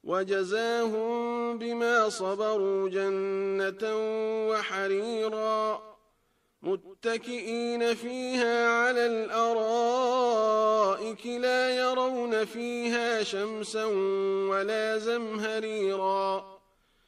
وجزاهم بما صبروا جنة وحريرا متكئين فيها على الأرائك لا يرون فيها شمسا ولا زمهريرا